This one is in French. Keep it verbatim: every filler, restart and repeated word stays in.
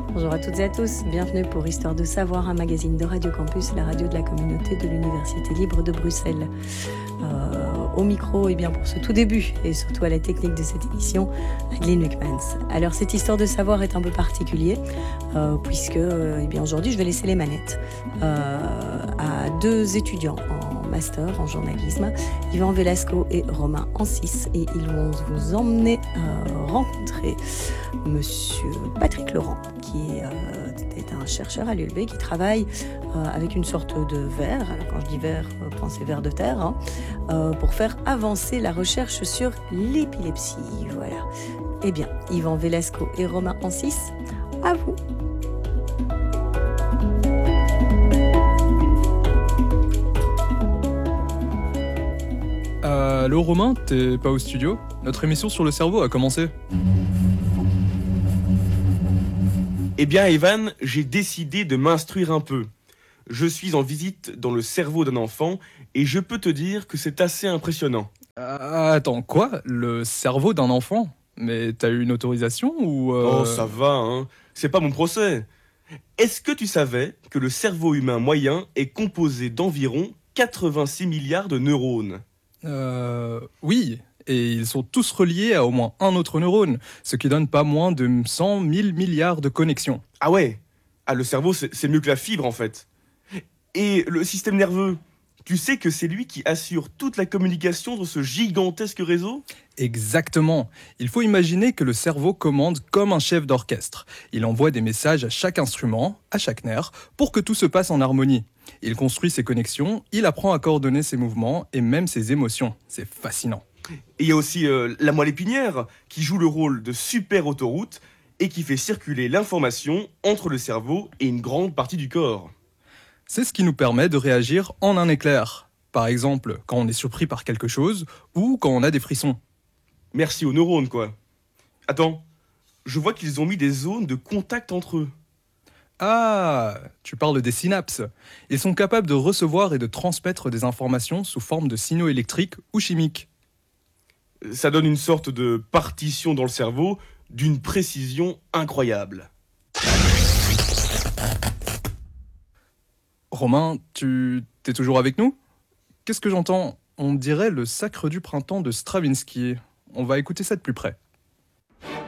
Bonjour à toutes et à tous, bienvenue pour Histoire de Savoir, un magazine de Radio Campus, la radio de la communauté de l'Université libre de Bruxelles. Euh, au micro, et eh bien pour ce tout début, et surtout à la technique de cette émission, Adeline Wickmans. Alors cette Histoire de Savoir est un peu particulier, euh, puisque euh, eh bien aujourd'hui je vais laisser les manettes euh, à deux étudiants en master en journalisme, Yvan Velasco et Romain Ancis, et ils vont vous emmener euh, rencontrer Monsieur Patrick Laurent, qui est, euh, est un chercheur à l'U L B qui travaille euh, avec une sorte de verre, alors quand je dis verre, euh, pensez verre de terre, hein, euh, pour faire avancer la recherche sur l'épilepsie. Voilà. Eh bien, Yvan Velasco et Romain Ancis, à vous. Euh, allô Romain, t'es pas au studio? Notre émission sur le cerveau a commencé. Eh bien Evan, j'ai décidé de m'instruire un peu. Je suis en visite dans le cerveau d'un enfant et je peux te dire que c'est assez impressionnant. Euh, attends, quoi? Le cerveau d'un enfant? Mais t'as eu une autorisation ou... Euh... Oh ça va, hein, c'est pas mon procès. Est-ce que tu savais que le cerveau humain moyen est composé d'environ quatre-vingt-six milliards de neurones? Euh... Oui, et ils sont tous reliés à au moins un autre neurone, ce qui donne pas moins de cent mille milliards de connexions. Ah ouais? Ah, le cerveau, c'est, c'est mieux que la fibre, en fait. Et le système nerveux, tu sais que c'est lui qui assure toute la communication dans ce gigantesque réseau? Exactement. Il faut imaginer que le cerveau commande comme un chef d'orchestre. Il envoie des messages à chaque instrument, à chaque nerf, pour que tout se passe en harmonie. Il construit ses connexions, il apprend à coordonner ses mouvements et même ses émotions. C'est fascinant. Et il y a aussi euh, la moelle épinière, qui joue le rôle de super autoroute et qui fait circuler l'information entre le cerveau et une grande partie du corps. C'est ce qui nous permet de réagir en un éclair. Par exemple, quand on est surpris par quelque chose ou quand on a des frissons. Merci aux neurones, quoi. Attends, je vois qu'ils ont mis des zones de contact entre eux. Ah, tu parles des synapses. Ils sont capables de recevoir et de transmettre des informations sous forme de signaux électriques ou chimiques. Ça donne une sorte de partition dans le cerveau d'une précision incroyable. Romain, tu t'es toujours avec nous? Qu'est-ce que j'entends? On dirait le Sacre du printemps de Stravinsky. On va écouter ça de plus près.